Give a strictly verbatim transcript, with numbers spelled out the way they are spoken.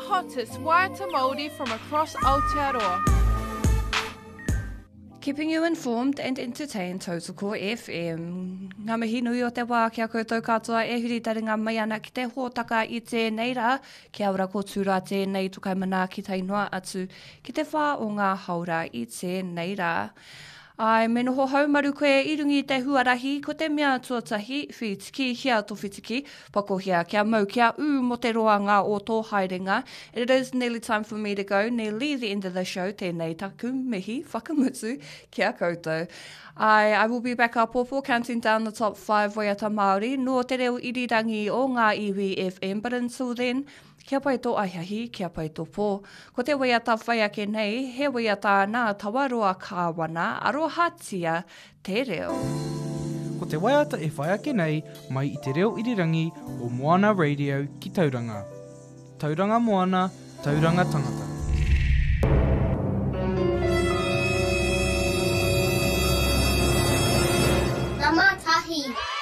hottest waiata Māori from across Aotearoa. Keeping you informed and entertained, Tautoko F M. Ngā mihi nui o te wā kia koutou katoa e huri taringa mai ana ki te hōtaka i tēnei rā. Kia ora ko tūra tēnei tukai mana ki te ingoa atu ki te whā o ngā haura i tēnei rā. Ai, me noho haumaru koe i rungi te huarahi, ko te mea tuatahi, whitiki, hia to whitiki, pakohia kia mau kia u mo te roanga o tō haerenga. It is nearly time for me to go, nearly the end of the show, tēnei taku mihi, whakamutu, kia koutou. I, I will be back up popo, counting down the top five waiata Māori, no te reo irirangi o ngā iwi F M, but until then, kia pai tō aihahi, kia pai tō pō. Ko te waiata whai ake nei, he waiata nā tawaroa kāwana, arohatia te reo. Ko te waiata e whai ake nei, mai i te reo irirangi o Moana Radio ki Tauranga. Tauranga Moana, Tauranga Tangata. Ngā mātahi.